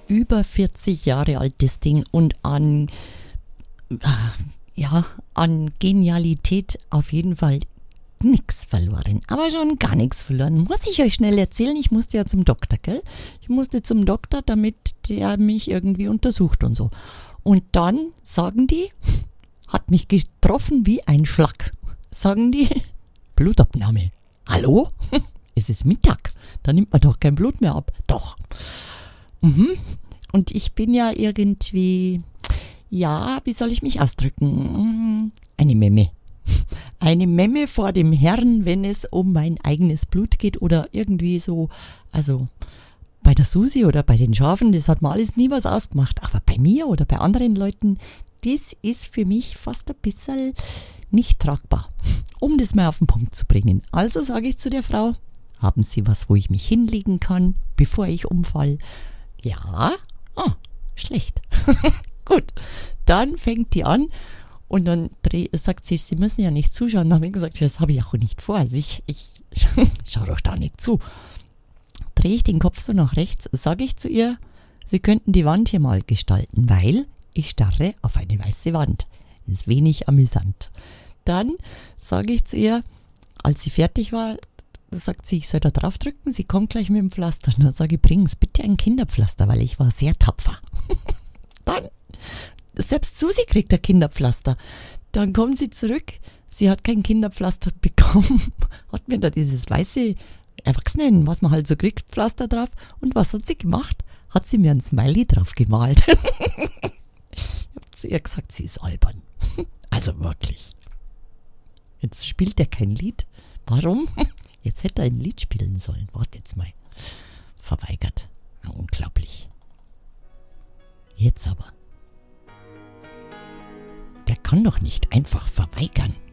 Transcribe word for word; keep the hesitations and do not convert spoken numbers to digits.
über vierzig Jahre alt, das Ding, und an, äh, ja, an Genialität auf jeden Fall nichts verloren, aber schon gar nichts verloren. Muss ich euch schnell erzählen, ich musste ja zum Doktor, gell? Ich musste zum Doktor, damit der mich irgendwie untersucht und so. Und dann sagen die, hat mich getroffen wie ein Schlag, sagen die, Blutabnahme. Hallo? Es ist Mittag, da nimmt man doch kein Blut mehr ab. Doch. Mhm. Und ich bin ja irgendwie, ja, wie soll ich mich ausdrücken? Eine Memme. Eine Memme vor dem Herrn, wenn es um mein eigenes Blut geht oder irgendwie so, also bei der Susi oder bei den Schafen, das hat mir alles nie was ausgemacht. Aber bei mir oder bei anderen Leuten, das ist für mich fast ein bisschen nicht tragbar, um das mal auf den Punkt zu bringen. Also sage ich zu der Frau, haben Sie was, wo ich mich hinlegen kann, bevor ich umfall? Ja, ah, schlecht. Gut, dann fängt die an. Und dann dreh, sagt sie, Sie müssen ja nicht zuschauen. Dann habe ich gesagt, das habe ich auch nicht vor. Also ich, ich schaue doch da nicht zu. Drehe ich den Kopf so nach rechts, sage ich zu ihr, Sie könnten die Wand hier mal gestalten, weil ich starre auf eine weiße Wand. Das ist wenig amüsant. Dann sage ich zu ihr, als sie fertig war, sagt sie, ich soll da drauf drücken, sie kommt gleich mit dem Pflaster. Und dann sage ich, bringen Sie bitte ein Kinderpflaster, weil ich war sehr tapfer. Dann selbst Susi kriegt ein Kinderpflaster. Dann kommt sie zurück. Sie hat kein Kinderpflaster bekommen. Hat mir da dieses weiße Erwachsenen, was man halt so kriegt, Pflaster drauf. Und was hat sie gemacht? Hat sie mir ein Smiley drauf gemalt. Ich habe zu ihr gesagt, sie ist albern. Also wirklich. Jetzt spielt er kein Lied. Warum? Jetzt hätte er ein Lied spielen sollen. Warte jetzt mal. Verweigert. Ja, unglaublich. Jetzt aber. Der kann doch nicht einfach verweigern.